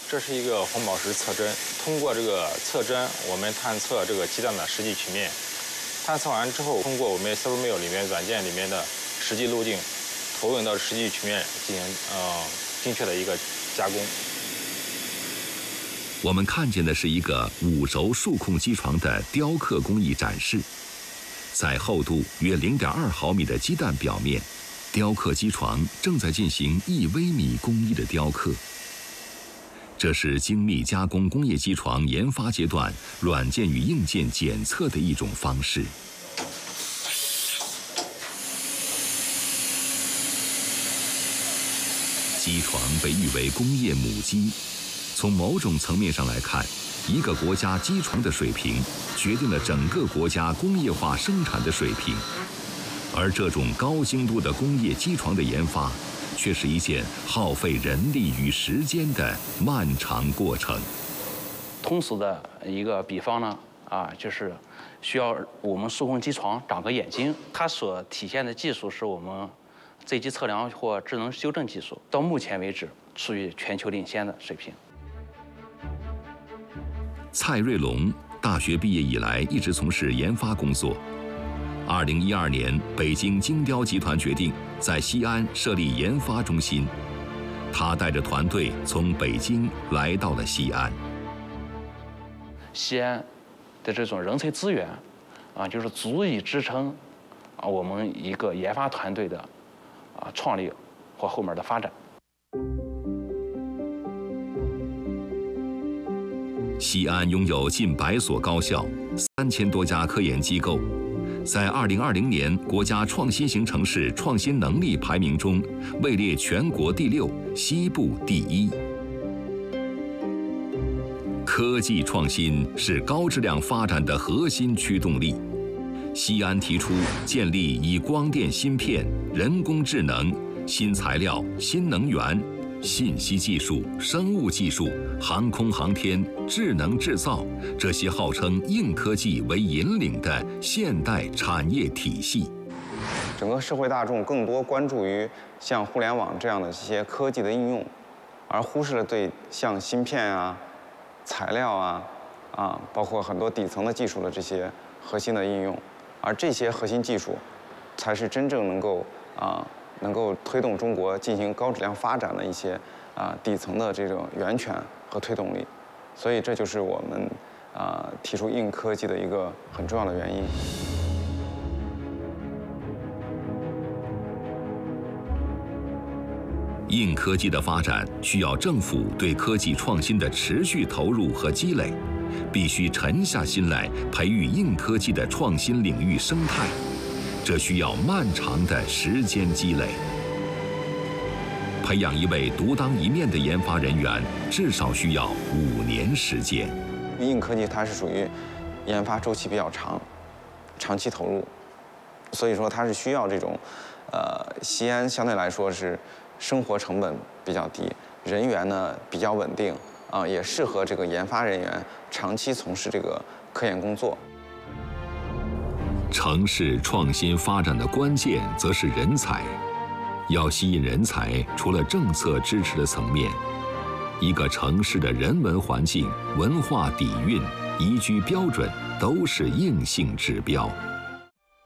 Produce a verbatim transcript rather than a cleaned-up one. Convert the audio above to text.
这是一个红宝石测针，通过这个测针，我们探测这个鸡蛋的实际曲面。探测完之后，通过我们 Silvermill 里面软件里面的实际路径，投影到实际曲面进行呃精确的一个加工。 我们看见的是一个五轴数控机床的雕刻工艺展示，在厚度约 零点二毫米的鸡蛋表面，雕刻机床正在进行一微米工艺的雕刻。这是精密加工工业机床研发阶段软件与硬件检测的一种方式。机床被誉为工业母机，从某种层面上来看，一个国家机床的水平决定了整个国家工业化生产的水平，而这种高精度的工业机床的研发，却是一件耗费人力与时间的漫长过程。 通俗的一个比方呢，啊，就是需要我们数控机床长个眼睛，它所体现的技术是我们这机测量或智能修正技术，到目前为止处于全球领先的水平。 蔡瑞龙大学毕业以来一直从事研发工作。二零一二年，北京精雕集团决定在西安设立研发中心，他带着团队从北京来到了西安。 西安的这种人才资源，啊，就是足以支撑啊我们一个研发团队的啊创立或后面的发展。 西安拥有近百所高校，三千多家科研机构。在二零二零年国家创新型城市创新能力排名中，位列全国第六，西部第一。科技创新是高质量发展的核心驱动力。西安提出建立以光电芯片、人工智能、新材料、新能源、信息技术、生物技术、航空航天、智能制造这些号称硬科技为引领的现代产业体系。 整个社会大众更多关注于像互联网这样的一些科技的应用，而忽视了对像芯片啊、材料啊、啊，包括很多底层的技术的这些核心的应用，而这些核心技术，才是真正能够啊。能够推动中国进行高质量发展的一些啊底层的这种源泉和推动力，所以这就是我们啊提出硬科技的一个很重要的原因。 硬科技的发展需要政府对科技创新的持续投入和积累，必须沉下心来培育硬科技的创新领域生态。这需要漫长的时间积累。培养一位独当一面的研发人员，至少需要五年时间。 硬科技它是属于研发周期比较长，长期投入，所以说它是需要这种，呃，西安相对来说是生活成本比较低，人员呢比较稳定，啊、呃，也适合这个研发人员长期从事这个科研工作。 城市创新发展的关键则是人才。要吸引人才，除了政策支持的层面，一个城市的人文环境、文化底蕴、宜居标准都是硬性指标。